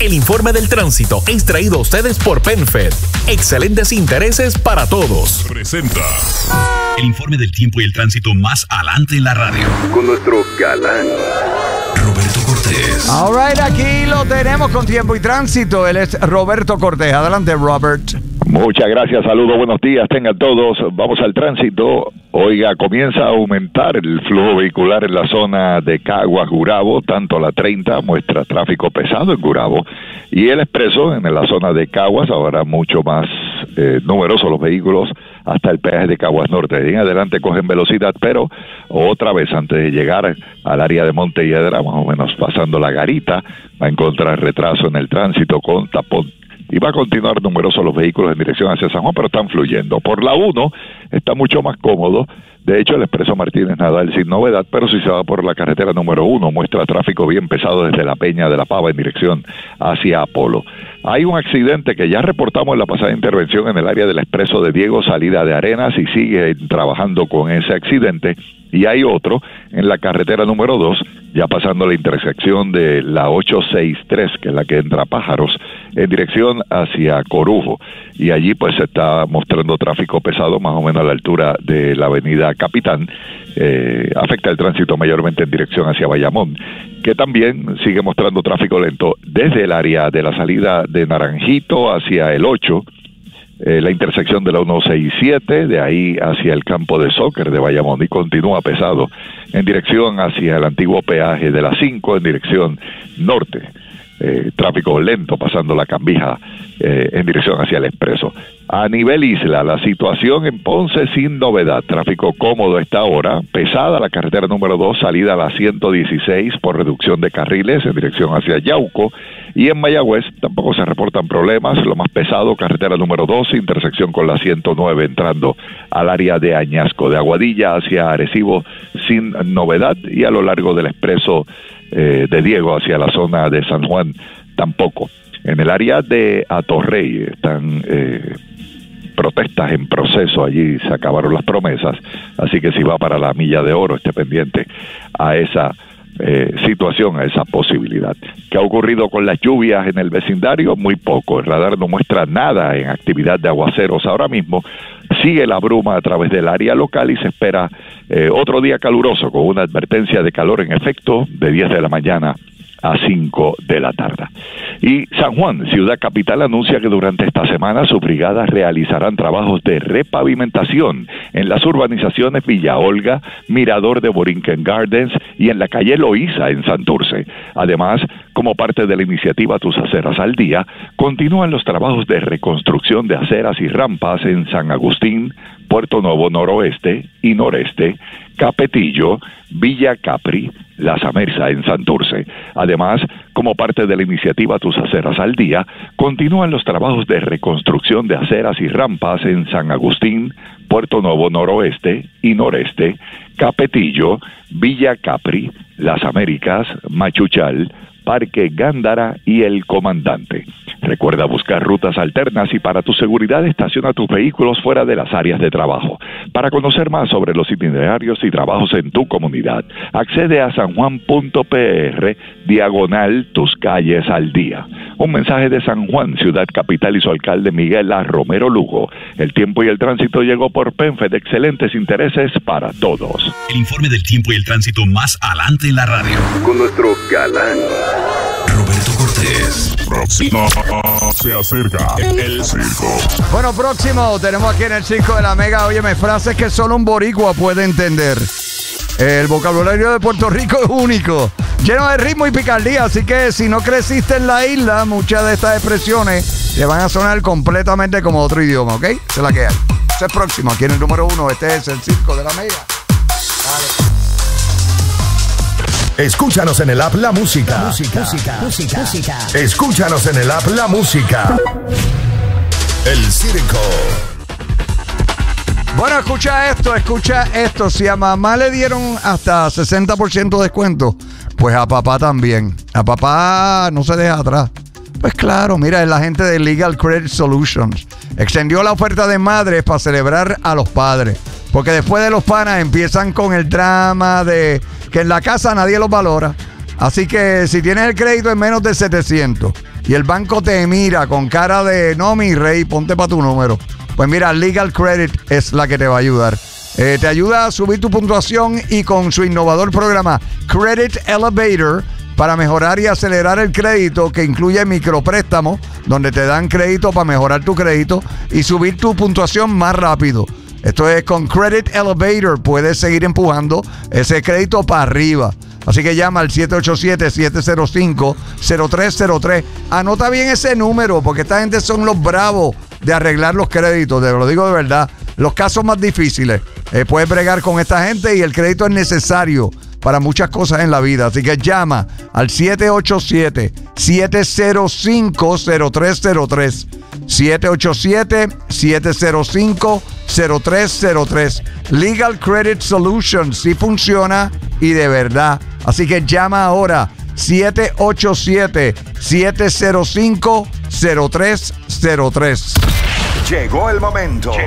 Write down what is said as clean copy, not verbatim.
El informe del tránsito es traído a ustedes por PenFed. Excelentes intereses para todos. Presenta el informe del tiempo y el tránsito más adelante en la radio. Con nuestro galán Roberto Cortés. All right, aquí lo tenemos con tiempo y tránsito. Él es Roberto Cortés. Adelante, Robert. Muchas gracias, saludos, buenos días, tengan todos. Vamos al tránsito. Oiga, comienza a aumentar el flujo vehicular en la zona de Caguas, Gurabo, tanto la 30 muestra tráfico pesado en Gurabo y el expreso en la zona de Caguas, ahora mucho más numerosos los vehículos hasta el peaje de Caguas Norte. En adelante cogen velocidad, pero otra vez antes de llegar al área de Montelledra, más o menos pasando la Garita, va a encontrar retraso en el tránsito con tapón. Y va a continuar numerosos los vehículos en dirección hacia San Juan, pero están fluyendo. Por la 1 está mucho más cómodo. De hecho, el expreso Martínez Nadal sin novedad, pero si se va por la carretera número 1, muestra tráfico bien pesado desde la Peña de la Pava en dirección hacia Apolo. Hay un accidente que ya reportamos en la pasada intervención en el área del expreso de Diego, salida de Arenas, y sigue trabajando con ese accidente. Y hay otro en la carretera número 2, ya pasando la intersección de la 863, que es la que entra a Pájaros, en dirección hacia Corujo. Y allí pues se está mostrando tráfico pesado, más o menos a la altura de la avenida Capitán. Afecta el tránsito mayormente en dirección hacia Bayamón, que también sigue mostrando tráfico lento desde el área de la salida de Naranjito hacia el 8, la intersección de la 167, de ahí hacia el campo de soccer de Bayamón, y continúa pesado en dirección hacia el antiguo peaje de la 5 en dirección norte. Tráfico lento pasando la Cambija en dirección hacia el expreso. A nivel isla, la situación en Ponce sin novedad, tráfico cómodo a esta hora, pesada la carretera número 2, salida a la 116 por reducción de carriles en dirección hacia Yauco, y en Mayagüez tampoco se reportan problemas, lo más pesado, carretera número 2, intersección con la 109 entrando al área de Añasco, de Aguadilla hacia Arecibo sin novedad, y a lo largo del expreso de Diego hacia la zona de San Juan tampoco. En el área de Atorrey están protestas en proceso, allí se acabaron las promesas, así que si va para la Milla de Oro, esté pendiente a esa situación, a esa posibilidad. ¿Qué ha ocurrido con las lluvias en el vecindario? Muy poco, el radar no muestra nada en actividad de aguaceros ahora mismo. Sigue la bruma a través del área local y se espera otro día caluroso con una advertencia de calor en efecto de 10 de la mañana a 5 de la tarde. Y San Juan, ciudad capital, anuncia que durante esta semana sus brigadas realizarán trabajos de repavimentación en las urbanizaciones Villa Olga, Mirador de Borinquen Gardens y en la calle Loíza en Santurce. Además, como parte de la iniciativa Tus Aceras al Día, continúan los trabajos de reconstrucción de aceras y rampas en San Agustín, Puerto Nuevo Noroeste y Noreste, Capetillo, Villa Capri, Las Amerzas en Santurce. Además, como parte de la iniciativa Tus Aceras al Día, continúan los trabajos de reconstrucción de aceras y rampas en San Agustín, Puerto Nuevo Noroeste y Noreste, Capetillo, Villa Capri, Las Américas, Machuchal, Parque Gándara y El Comandante. Recuerda buscar rutas alternas y para tu seguridad estaciona tus vehículos fuera de las áreas de trabajo. Para conocer más sobre los itinerarios y trabajos en tu comunidad, accede a sanjuan.pr/, tus calles al día. Un mensaje de San Juan, ciudad capital, y su alcalde Miguel A. Romero Lugo. El tiempo y el tránsito llegó por PenFed, excelentes intereses para todos. El informe del tiempo y el tránsito más adelante en la radio. con nuestro galán Roberto Cortés. Próximo se acerca el circo. Bueno, próximo tenemos aquí en el Circo de la Mega, óyeme, frases que solo un boricua puede entender. El vocabulario de Puerto Rico es único, lleno de ritmo y picardía, así que si no creciste en la isla, muchas de estas expresiones te van a sonar completamente como otro idioma, ¿ok? Esa es la que hay. Eso es próximo, aquí en el número 1, este es el Circo de la Mega. Dale. Escúchanos en el app La Música. Escúchanos en el app La Música. El circo. Bueno, escucha esto. Si a mamá le dieron hasta 60% de descuento, pues a papá también. A papá no se deja atrás. Pues claro, mira, es la gente de Legal Credit Solutions. Extendió la oferta de madres para celebrar a los padres. Porque después de los panas empiezan con el drama de que en la casa nadie los valora. Así que si tienes el crédito en menos de 700 y el banco te mira con cara de no, mi rey, ponte para tu número, pues mira, Legal Credit es la que te va a ayudar. Te ayuda a subir tu puntuación y con su innovador programa Credit Elevator para mejorar y acelerar el crédito, que incluye micropréstamos, donde te dan crédito para mejorar tu crédito y subir tu puntuación más rápido. Esto es con Credit Elevator, puedes seguir empujando ese crédito para arriba. Así que llama al 787-705-0303. Anota bien ese número, porque esta gente son los bravos de arreglar los créditos, te lo digo de verdad. Los casos más difíciles, puedes bregar con esta gente y el crédito es necesario para muchas cosas en la vida. Así que llama al 787-705-0303. 787-705-0303. Legal Credit Solutions, sí funciona y de verdad. Así que llama ahora 787-705-0303. Llegó el momento.